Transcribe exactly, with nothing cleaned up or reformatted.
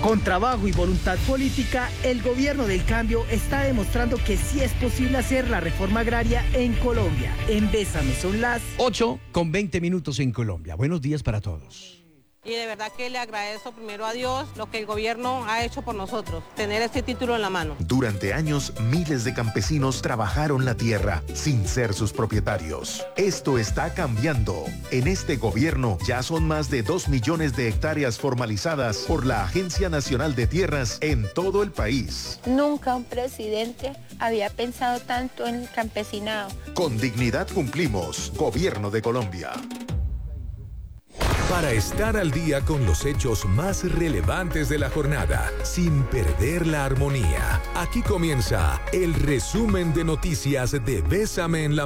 Con trabajo y voluntad política, el gobierno del cambio está demostrando que sí es posible hacer la reforma agraria en Colombia. En Bésame son las ocho con veinte minutos en Colombia. Buenos días para todos. Y de verdad que le agradezco primero a Dios lo que el gobierno ha hecho por nosotros, tener este título en la mano. Durante años, miles de campesinos trabajaron la tierra sin ser sus propietarios. Esto está cambiando. En este gobierno ya son más de dos millones de hectáreas formalizadas por la Agencia Nacional de Tierras en todo el país. Nunca un presidente había pensado tanto en el campesinado. Con dignidad cumplimos. Gobierno de Colombia. Para estar al día con los hechos más relevantes de la jornada, sin perder la armonía, aquí comienza el resumen de noticias de Bésame en la